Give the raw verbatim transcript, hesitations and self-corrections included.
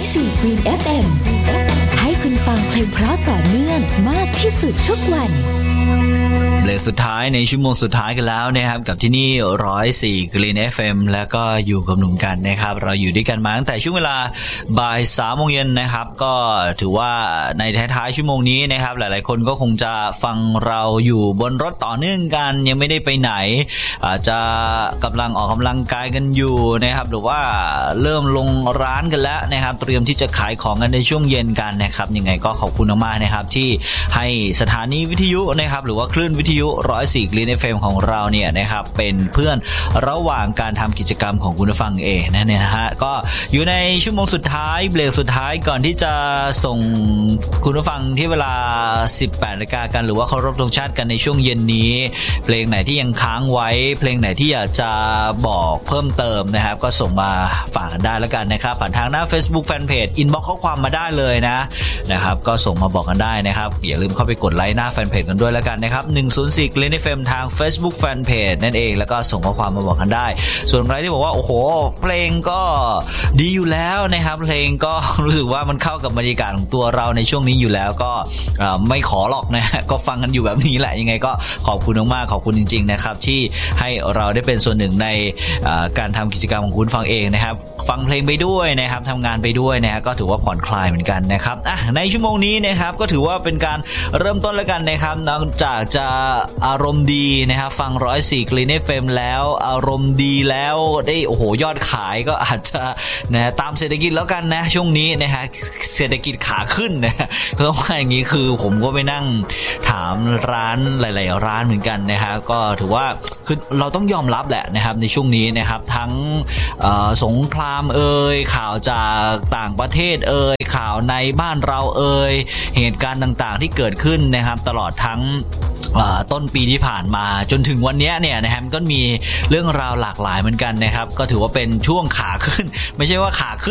สี่ Green เอฟ เอ็ม ให้คุณฟังเพลงเพราะต่อเนื่องมากที่สุดทุกวันเบรกสุดท้ายในชั่วโมงสุดท้ายกันแล้วนะครับกับที่นี่หนึ่งศูนย์สี่ Green เอฟ เอ็ม แล้วก็อยู่กับหนุ่มกันนะครับเราอยู่ด้วยกันมาตั้งแต่ช่วงเวลาบ่ายสามโมงเย็นนะครับก็ถือว่าในท้ายๆชั่วโมงนี้นะครับหลายๆคนก็คงจะฟังเราอยู่บนรถต่อเนื่องกันยังไม่ได้ไปไหนอาจจะกำลังออกกำลังกายกันอยู่นะครับหรือว่าเริ่มลงร้านกันแล้วนะครับเตรียมที่จะขายของกันในช่วงเย็นกันนะครับยังไงก็ขอบคุณมากๆนะครับที่ให้สถานีวิทยุนะครับหรือว่าคลื่นวิทยุหนึ่งศูนย์สี่ Green เอฟ เอ็ม ของเราเนี่ยนะครับเป็นเพื่อนระหว่างการทำกิจกรรมของคุณผู้ฟังเองนั่นเองนะฮะก็อยู่ในชั่วโมงสุดท้ายเบรกสุดท้ายก่อนที่จะส่งคุณผู้ฟังที่เวลา สิบแปดนาฬิกา กันหรือว่าเคารพธงชาติกันในช่วงเย็นนี้เพลงไหนที่ยังค้างไว้เพลงไหนที่อยากจะบอกเพิ่มเติมนะครับก็ส่งมาฝากกันได้แล้วกันนะครับผ่านทางหน้า Facebook Fanpage inbox ข้อความมาได้เลยนะนะครับก็ส่งมาบอกกันได้นะครับอย่าลืมเข้าไปกดไลค์หน้าแฟนเพจกันด้วยแล้วกันนะครับหนึ่งศูนย์สี่ Green เอฟ เอ็ม ทาง Facebook Fanpage นั่นเองแล้วก็ส่งข้อความมาบอกกันได้ส่วนใครที่บอกว่าโอ้โหเพลงก็ดีอยู่แล้วนะครับเพลงก็รู้สึกว่ามันเข้ากับบรรยากาศของตัวเราในช่วงนี้อยู่แล้วก็ไม่ขอหรอกนะก็ฟังกันอยู่แบบนี้แหละยังไงก็ขอบคุณมากๆขอบคุณจริงๆนะครับที่ให้เราได้เป็นส่วนหนึ่งในการทำกิจกรรมของคุณฟังเองนะครับฟังเพลงไปด้วยนะครับทำงานไปด้วยนะฮะก็ถือว่าผ่อนคลายเหมือนกันนะครับอ่ะในชั่วโมงนี้นะครับก็ถือว่าเป็นการเริ่มต้นแล้วกันนะครับนอกจากจะอารมณ์ดีนะครับฟังหนึ่งศูนย์สี่ Green เอฟ เอ็ม แล้วอารมณ์ดีแล้วได้โอ้โหยอดขายก็อาจจะนะตามเศรษฐกิจแล้วกันนะช่วงนี้นะฮะเศรษฐกิจขาขึ้นนะเพราะว่าอย่างนี้คือผมก็ไปนั่งถามร้านหลายๆร้านเหมือนกันนะฮะก็ถือว่าคือเราต้องยอมรับแหละนะครับในช่วงนี้นะครับทั้งสงครามเอ่ยข่าวจากต่างประเทศเอ่ยข่าวในบ้านเราเอ่ยเหตุการณ์ต่างๆที่เกิดขึ้นนะครับตลอดทั้งต้นปีที่ผ่านมาจนถึงวันนี้เนี่ยนะครับก็มีเรื่องราวหลากหลายเหมือนกันนะครับก็ถือว่าเป็นช่วงขาขึ้นไม่ใช่ว่าขาขึ้น